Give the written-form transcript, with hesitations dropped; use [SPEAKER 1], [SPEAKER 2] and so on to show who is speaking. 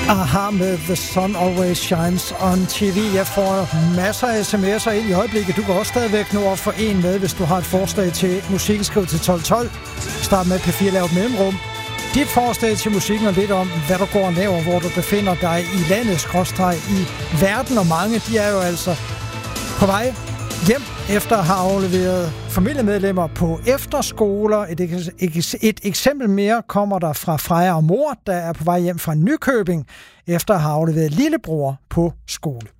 [SPEAKER 1] Aha med The Sun Always Shines on TV. Jeg får masser af sms'er ind i øjeblikket. Du kan også stadigvæk nå at få en med, hvis du har et forslag til musik. Skriv til 1212. Start med P4, lav et mellemrum. Dit forslag til musikken og lidt om, hvad du går og laver, hvor du befinder dig i landet, skråstreg i verden. Og mange, de er jo altså på vej hjem efter at have afleveret familiemedlemmer på efterskoler. Et eksempel mere kommer der fra Freja og mor, der er på vej hjem fra Nykøbing efter at have afleveret lillebror på skole.